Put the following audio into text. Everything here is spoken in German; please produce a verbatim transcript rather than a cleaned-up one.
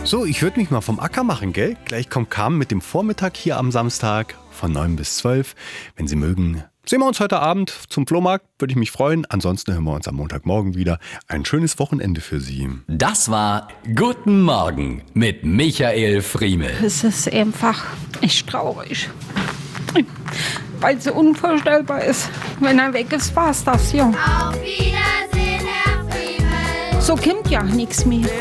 So, ich würde mich mal vom Acker machen, gell? Gleich kommt Carmen mit dem Vormittag hier am Samstag von neun bis zwölf. Wenn Sie mögen, sehen wir uns heute Abend zum Flohmarkt, würde ich mich freuen. Ansonsten hören wir uns am Montagmorgen wieder. Ein schönes Wochenende für Sie. Das war Guten Morgen mit Michael Friemel. Es ist einfach echt traurig, weil es so unvorstellbar ist. Wenn er weg ist, war's das, ja. Auf Wiedersehen, Herr Friemel. So kommt ja nichts mehr.